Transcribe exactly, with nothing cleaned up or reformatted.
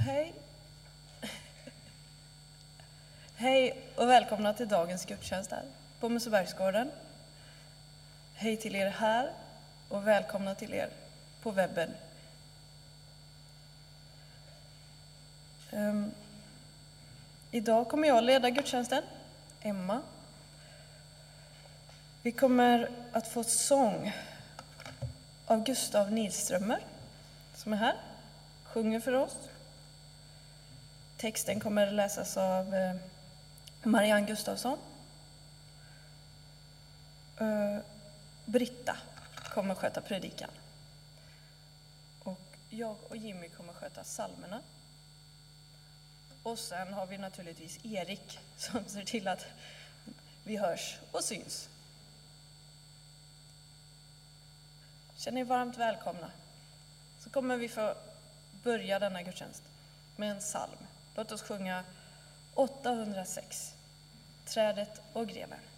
Hej. Hej och välkomna till dagens gudstjänst här på Musebergsgården. Hej till er här och välkomna till er på webben. Um, idag kommer jag leda gudstjänsten, Emma. Vi kommer att få sång av Gustav Nilströmer som är här, sjunger för oss. Texten kommer läsas av eh, Marianne Gustafsson. Uh, Britta kommer sköta predikan. Och jag och Jimmy kommer sköta psalmerna. Och sen har vi naturligtvis Erik som ser till att vi hörs och syns. Känner er varmt välkomna. Så kommer vi få börja denna gudstjänst med en psalm. Låt oss sjunga åttahundrasex, Trädet och greven.